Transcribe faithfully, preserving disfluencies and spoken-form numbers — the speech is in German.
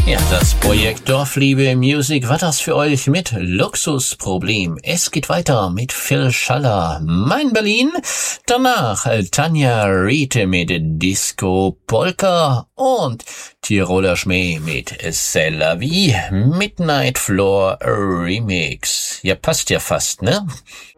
Ja, das Projekt Dorfliebe Music war das für euch mit Luxusproblem. Es geht weiter mit Phil Schaller, Mein Berlin. Danach Tanja Riete mit Disco Polka und Tiroler Schmäh mit C'est la vie, Midnight Floor Remix. Ja, passt ja fast, ne?